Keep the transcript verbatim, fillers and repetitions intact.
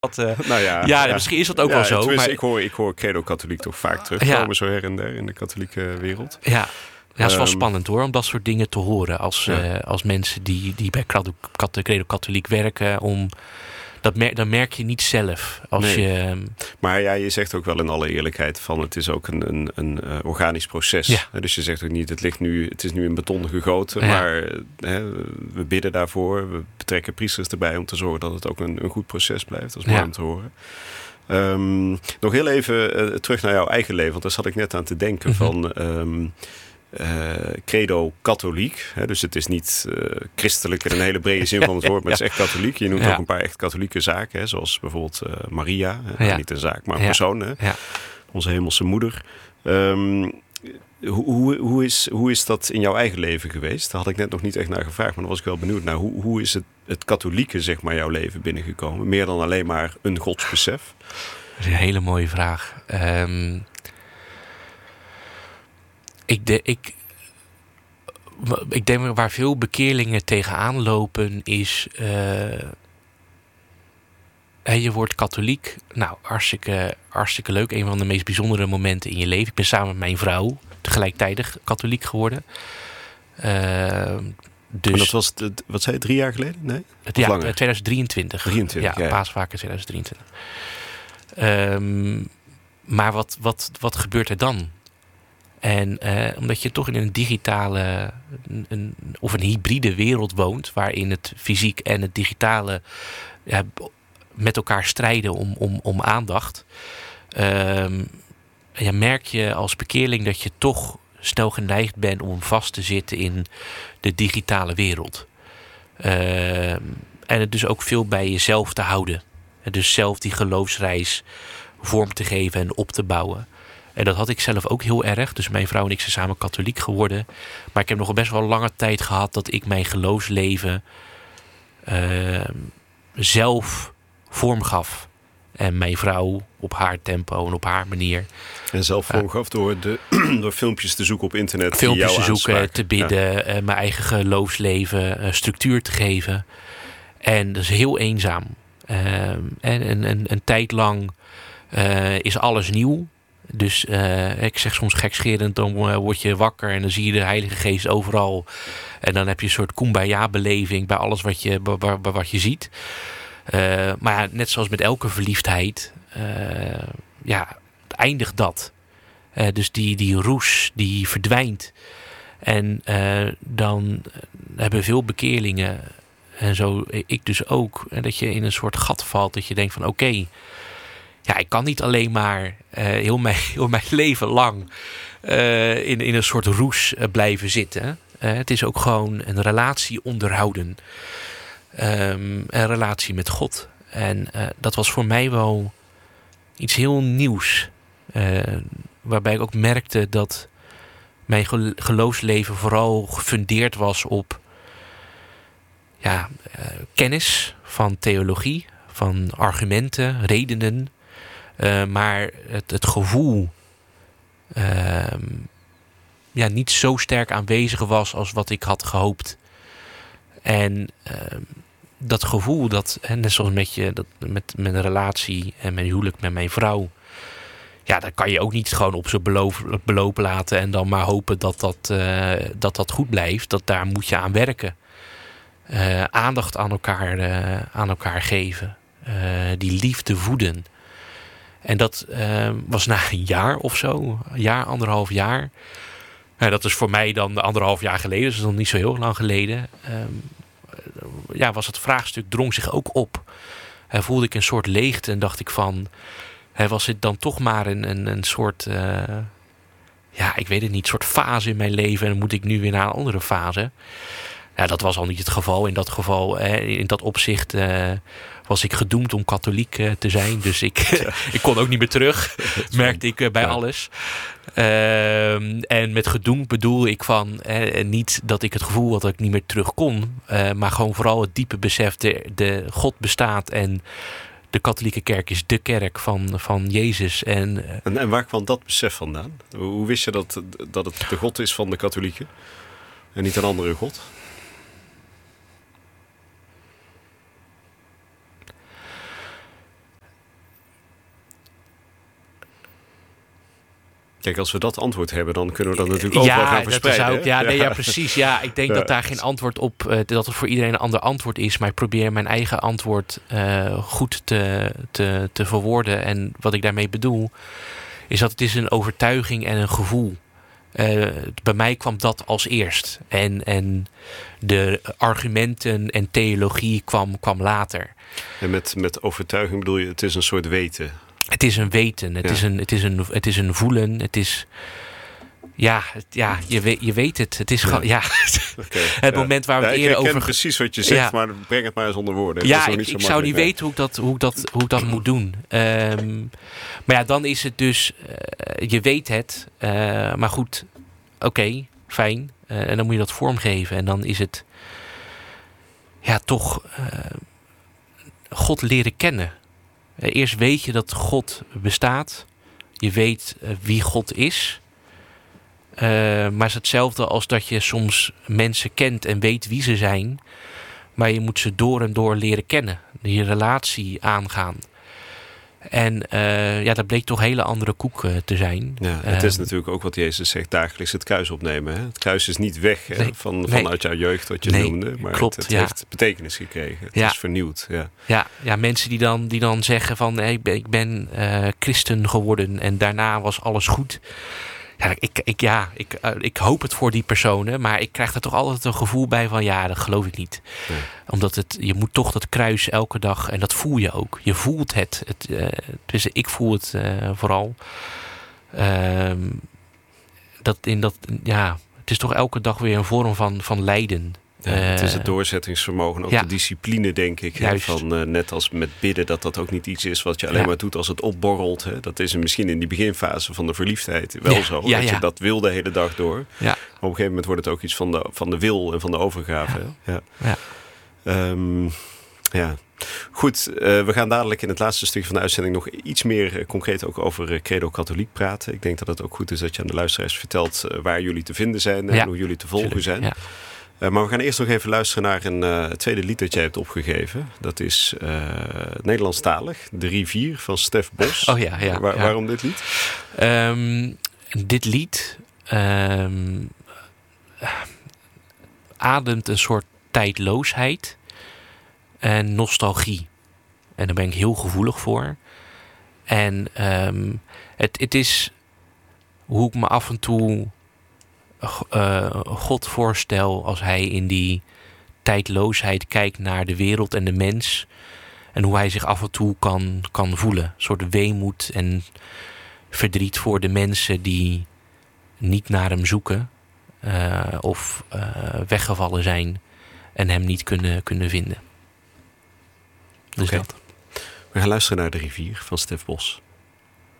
Dat, uh, nou ja, ja, ja, misschien is dat ook ja, wel zo. Maar... Ik hoor, ik hoor credo-katholiek toch vaak terugkomen, ja. zo her en der in de katholieke wereld. Ja, ja dat is wel um, Um, spannend hoor, om dat soort dingen te horen. Als, ja. uh, als mensen die, die bij credo-katholiek werken, om... Dat mer- dan merk je niet zelf. Als nee. je, maar ja, je zegt ook wel in alle eerlijkheid van het is ook een, een, een uh, organisch proces. Ja. Dus je zegt ook niet, het ligt nu, het is nu in beton gegoten, ja. maar hè, we bidden daarvoor. We betrekken priesters erbij om te zorgen dat het ook een, een goed proces blijft. Dat is mooi ja. om te horen. Um, nog heel even uh, terug naar jouw eigen leven, want daar zat ik net aan te denken mm-hmm. van... Um, Uh, credo katholiek. Hè, dus het is niet uh, christelijk in een hele brede zin van het woord, maar het is echt katholiek. Je noemt ja. ook een paar echt katholieke zaken, hè, zoals bijvoorbeeld uh, Maria. Hè, ja. Niet een zaak, maar een ja. persoon. Hè, ja. Onze hemelse moeder. Um, hoe, hoe, hoe, is, hoe is dat in jouw eigen leven geweest? Daar had ik net nog niet echt naar gevraagd, maar daar was ik wel benieuwd naar. Hoe, hoe is het, het katholieke, zeg maar, jouw leven binnengekomen? Meer dan alleen maar een godsbesef? Dat is een hele mooie vraag. Um... Ik, de, ik, ik denk waar veel bekeerlingen tegenaan lopen is... Uh, je wordt katholiek. Nou, hartstikke, hartstikke leuk. Een van de meest bijzondere momenten in je leven. Ik ben samen met mijn vrouw tegelijkertijd katholiek geworden. Uh, dus, en dat was, de, wat zei je, drie jaar geleden? Nee? Het, ja, twintig drieëntwintig. drieëntwintig, ja, ja. Paasvaker twintig drieëntwintig. Um, maar wat, wat, wat gebeurt er dan? En uh, omdat je toch in een digitale een, een, of een hybride wereld woont, waarin het fysiek en het digitale ja, met elkaar strijden om, om, om aandacht, uh, ja, merk je als bekeerling dat je toch snel geneigd bent om vast te zitten in de digitale wereld. Uh, en het dus ook veel bij jezelf te houden. En dus zelf die geloofsreis vorm te geven en op te bouwen. En dat had ik zelf ook heel erg. Dus mijn vrouw en ik zijn samen katholiek geworden. Maar ik heb nog best wel lange tijd gehad dat ik mijn geloofsleven uh, zelf vorm gaf. En mijn vrouw op haar tempo en op haar manier. En zelf vorm gaf door, de, door filmpjes te zoeken op internet. Filmpjes die jou te zoeken, aanspraken. te bidden. Ja. Uh, mijn eigen geloofsleven uh, structuur te geven. En dat is heel eenzaam. Uh, en een, een, een tijd lang uh, is alles nieuw. Dus uh, ik zeg soms gekscherend, dan uh, word je wakker en dan zie je de Heilige Geest overal. En dan heb je een soort kumbaya-beleving bij alles wat je, bij, bij wat je ziet. Uh, maar net zoals met elke verliefdheid, uh, ja, eindigt dat. Uh, dus die, die roes, die verdwijnt. En uh, dan hebben veel bekeerlingen, en zo ik dus ook, dat je in een soort gat valt, dat je denkt van oké, okay, ja, ik kan niet alleen maar uh, heel, mijn, heel mijn leven lang uh, in, in een soort roes uh, blijven zitten. Uh, het is ook gewoon een relatie onderhouden. Um, een relatie met God. En uh, dat was voor mij wel iets heel nieuws. Uh, waarbij ik ook merkte dat mijn gel- geloofsleven vooral gefundeerd was op ja, uh, kennis van theologie, van argumenten, redenen. Uh, maar het, het gevoel uh, ja, niet zo sterk aanwezig was als wat ik had gehoopt. En uh, dat gevoel, dat, net zoals met, je, dat, met mijn relatie en mijn huwelijk met mijn vrouw, ja, dat kan je ook niet gewoon op zijn beloof, belopen laten en dan maar hopen dat dat, uh, dat dat goed blijft. Dat daar moet je aan werken. Uh, aandacht aan elkaar, uh, aan elkaar geven. Uh, die liefde voeden. En dat uh, was na een jaar of zo. Een jaar, anderhalf jaar. Uh, dat is voor mij dan anderhalf jaar geleden. Dus dat is nog niet zo heel lang geleden. Uh, ja, was het vraagstuk drong zich ook op. Uh, voelde ik een soort leegte en dacht ik van, uh, was het dan toch maar een, een, een soort, uh, ja, ik weet het niet, soort fase in mijn leven en dan moet ik nu weer naar een andere fase. Ja, dat was al niet het geval. In dat geval, uh, in dat opzicht, uh, was ik gedoemd om katholiek uh, te zijn. Dus ik, ja. ik kon ook niet meer terug, merkte ik uh, bij ja. alles. Uh, en met gedoemd bedoel ik van uh, niet dat ik het gevoel had dat ik niet meer terug kon. Uh, maar gewoon vooral het diepe besef, de, de God bestaat en de katholieke kerk is de kerk van, van Jezus. En, uh, en, en waar kwam dat besef vandaan? Hoe wist je dat, dat het de God is van de katholieken en niet een andere God? Kijk, als we dat antwoord hebben, dan kunnen we dat natuurlijk ook ja, wel gaan verspreiden. Dat is ook, ja, ja. Nee, ja, precies. Ja, ik denk ja. dat daar geen antwoord op, uh, dat het voor iedereen een ander antwoord is. Maar ik probeer mijn eigen antwoord uh, goed te, te, te verwoorden. En wat ik daarmee bedoel, is dat het is een overtuiging en een gevoel. Uh, bij mij kwam dat als eerst. En, en de argumenten en theologie kwam, kwam later. En met, met overtuiging bedoel je, het is een soort weten? Het is een weten, het, ja. is, een, het, is, een, het is een voelen, het is... Ja, het, ja je, weet, je weet het. Het is gewoon... Ja. Okay, het ja. moment waar we ja, het eerder over... Ik ken precies wat je zegt, ja. maar breng het maar eens onder woorden. Ja, dat is ik, niet zo ik zou niet nee. weten hoe ik dat, hoe ik dat, hoe ik dat moet doen. Um, maar ja, dan is het dus... Uh, je weet het, uh, maar goed, oké, okay, fijn. Uh, en dan moet je dat vormgeven. En dan is het... Ja, toch... Uh, God leren kennen. Eerst weet je dat God bestaat. Je weet uh, wie God is. Uh, maar het is hetzelfde als dat je soms mensen kent en weet wie ze zijn. Maar je moet ze door en door leren kennen. Die relatie aangaan. En uh, ja, dat bleek toch hele andere koek uh, te zijn. Ja, het is uh, natuurlijk ook wat Jezus zegt, dagelijks het kruis opnemen. Hè? Het kruis is niet weg hè? Nee, van, nee. vanuit jouw jeugd wat je nee, noemde. Maar klopt, het, het ja. heeft betekenis gekregen. Het ja. is vernieuwd. Ja, ja, ja mensen die dan, die dan zeggen van hey, ik ben, ik ben uh, christen geworden en daarna was alles goed. Ja, ik, ik, ja ik, uh, ik hoop het voor die personen, maar ik krijg er toch altijd een gevoel bij van ja, dat geloof ik niet. Nee. Omdat het, je moet toch dat kruis elke dag, en dat voel je ook. Je voelt het. het uh, dus ik voel het uh, vooral. Uh, dat in dat, ja, het is toch elke dag weer een vorm van, van lijden. Ja, het is het doorzettingsvermogen, ook ja. de discipline, denk ik. Hè, van, uh, net als met bidden, dat dat ook niet iets is wat je alleen ja. maar doet als het opborrelt. Hè. Dat is misschien in die beginfase van de verliefdheid wel ja. zo. Ja, dat ja. je dat wil de hele dag door. Ja. Maar op een gegeven moment wordt het ook iets van de, van de wil en van de overgave. Ja. Ja. Ja. Um, ja. Goed, uh, we gaan dadelijk in het laatste stukje van de uitzending nog iets meer uh, concreet ook over uh, Credo Katholiek praten. Ik denk dat het ook goed is dat je aan de luisteraars vertelt uh, waar jullie te vinden zijn ja. en hoe jullie te volgen Tuurlijk. zijn. Ja. Uh, maar we gaan eerst nog even luisteren naar een uh, tweede lied dat jij hebt opgegeven. Dat is uh, Nederlandstalig, De Rivier van Stef Bos. Oh ja, ja, Waar, ja. Waarom dit lied? Um, dit lied um, ademt een soort tijdloosheid en nostalgie. En daar ben ik heel gevoelig voor. En um, het, het is hoe ik me af en toe uh, God voorstel als hij in die tijdloosheid kijkt naar de wereld en de mens. En hoe hij zich af en toe kan, kan voelen. Een soort weemoed en verdriet voor de mensen die niet naar hem zoeken. Uh, of uh, weggevallen zijn en hem niet kunnen, kunnen vinden. Dus okay. dat. We gaan luisteren naar De Rivier van Stef Bos.